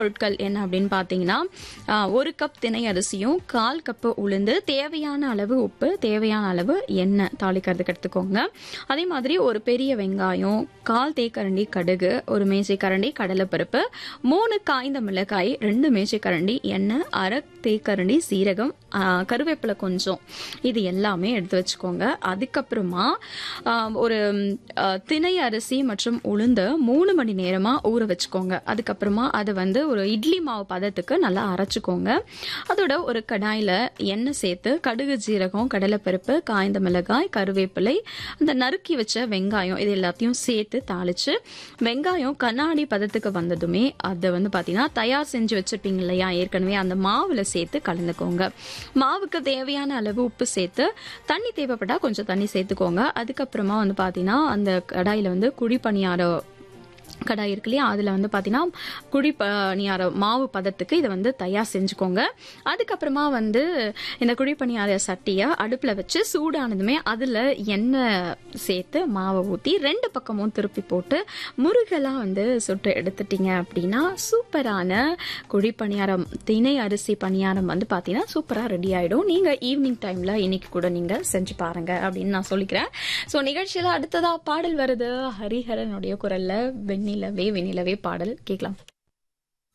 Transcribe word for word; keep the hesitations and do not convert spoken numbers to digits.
பொருட்கள் என்ன அப்படின்னு பார்த்தீங்கன்னா, ஒரு கப் திணை அரிசியும் கால் கப்பு உளுந்து, தேவையான அளவு உப்பு, தேவையான அளவு எண்ணெய் தாளிக்கிறதுக்கு எடுத்துக்கோங்க. அதே மாதிரி ஒரு பெரிய வெங்காயம், கால் தேக்கரண்டி கடுகு, ஒரு மேசைக்கரண்டி கடலைப்பருப்பு, மூணு காய்ந்த மிளகாய், ரெண்டு மேசைக்கரண்டி எண்ணெய், அரை தேக்கரண்டி சீரகம், கருவேப்பிலை கொஞ்சம், இது எல்லாமே எடுத்து வச்சுக்கோங்க. அதுக்கப்புறமா ஒரு திணை அரிசி மற்றும் உளுந்து மூணு மணி நேரமா ஊற வச்சுக்கோங்க. அதுக்கப்புறமா அதை வந்து ஒரு இட்லி மாவு பதத்துக்கு நல்லா அரைச்சுக்கோங்க. அதோட ஒரு கடாயில எண்ணெய் சேர்த்து கடுகு, ஜீரகம், கடலைப்பருப்பு, காய்ந்த மிளகாய், கருவேப்பிலை, அந்த நறுக்கி வச்ச வெங்காயம், இது எல்லாத்தையும் சேர்த்து தாளிச்சு, வெங்காயம் கண்ணாடி பதத்துக்கு வந்ததுமே அதை வந்து பாத்தீங்கன்னா தயார் செஞ்சு வச்சிருப்பீங்க இல்லையா ஏற்கனவே, அந்த மாவுல சேர்த்து கலந்துக்கோங்க. மாவுக்கு தேவையான அளவு உப்பு சேர்த்து, தண்ணி தேவைப்பட்டா கொஞ்சம் தண்ணி சேர்த்துக்கோங்க. அதுக்கப்புறமா வந்து பாத்தீங்கன்னா அந்த கடாயில வந்து குழி பணியாரம் கடாய் இருக்கு இல்லையா, அதில் வந்து பார்த்தீங்கன்னா குழி பணியார மாவு பதத்துக்கு இதை வந்து தயார் செஞ்சுக்கோங்க. அதுக்கப்புறமா வந்து இந்த குழி பணியார சட்டியை அடுப்பில் வச்சு சூடானதுமே அதில் எண்ணெய் சேர்த்து மாவை ஊற்றி ரெண்டு பக்கமும் திருப்பி போட்டு முருகெல்லாம் வந்து சுட்டு எடுத்துட்டீங்க அப்படின்னா சூப்பரான குழி பணியாரம், திணை அரிசி பணியாரம் வந்து பார்த்தீங்கன்னா சூப்பராக ரெடி ஆகிடும். நீங்கள் ஈவினிங் டைமில் இன்னைக்கு கூட நீங்கள் செஞ்சு பாருங்க அப்படின்னு நான் சொல்லிக்கிறேன். ஸோ நிகழ்ச்சியில் அடுத்ததாக பாடல் வருது, ஹரிஹரனுடைய குரலில் வெண்ணி நிலவே வெண்ணிலவே பாடல் கேட்கலாம்.